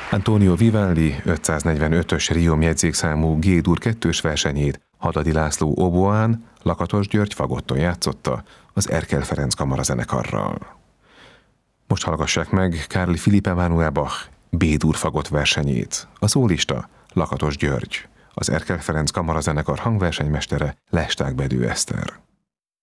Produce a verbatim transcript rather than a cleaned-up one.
Antonio Vivaldi ötszáznegyvenötös Riom jegyzékszámú G-dur kettős versenyét Hadadi László oboán, Lakatos György fagotton játszotta az Erkel Ferenc kamarazenekarral. Most hallgassák meg Carl Philipp Emanuel Bach B-dur fagott versenyét. A szólista Lakatos György, az Erkel Ferenc kamarazenekar hangversenymestere Lesták Bedő Eszter.